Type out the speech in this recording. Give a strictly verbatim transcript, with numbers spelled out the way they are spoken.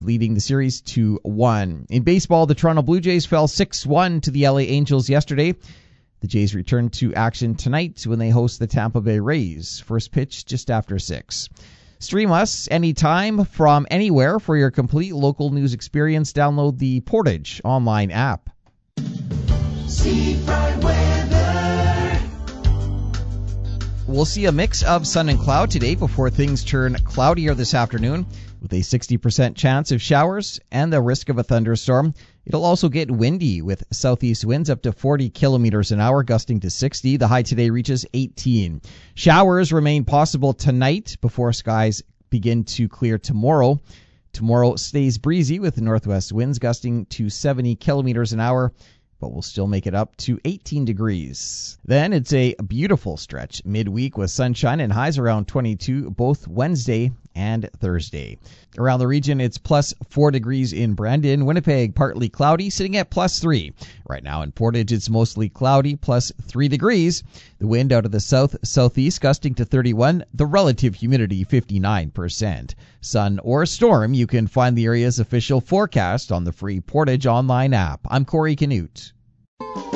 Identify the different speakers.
Speaker 1: leading the series two one. In baseball, the Toronto Blue Jays fell six one to the L A Angels yesterday. The Jays return to action tonight when they host the Tampa Bay Rays. First pitch just after six. Stream us anytime from anywhere for your complete local news experience. Download the Portage online app.
Speaker 2: Seafront weather.
Speaker 1: We'll see a mix of sun and cloud today before things turn cloudier this afternoon with a sixty percent chance of showers and the risk of a thunderstorm. It'll also get windy with southeast winds up to forty kilometers an hour, gusting to sixty. The high today reaches eighteen. Showers remain possible tonight before skies begin to clear tomorrow. Tomorrow stays breezy with northwest winds gusting to seventy kilometers an hour, but we'll still make it up to eighteen degrees. Then it's a beautiful stretch midweek with sunshine and highs around twenty-two both Wednesday and Thursday. Around the region, it's plus four degrees in Brandon. Winnipeg, partly cloudy, sitting at plus three. Right now in Portage, it's mostly cloudy, plus three degrees. The wind out of the south-southeast gusting to thirty-one. The relative humidity, fifty-nine percent. Sun or storm, you can find the area's official forecast on the free Portage online app. I'm Corey Canute.